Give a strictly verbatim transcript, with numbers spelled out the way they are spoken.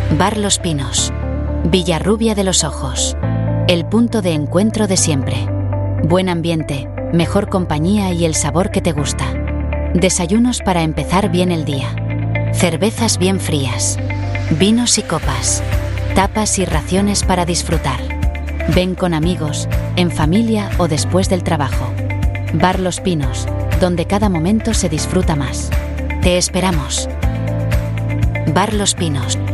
Bar Los Pinos. Villarrubia de los Ojos. El punto de encuentro de siempre. Buen ambiente, mejor compañía y el sabor que te gusta. Desayunos para empezar bien el día. Cervezas bien frías. Vinos y copas. Tapas y raciones para disfrutar. Ven con amigos, en familia o después del trabajo. Bar Los Pinos, donde cada momento se disfruta más. Te esperamos. Bar Los Pinos.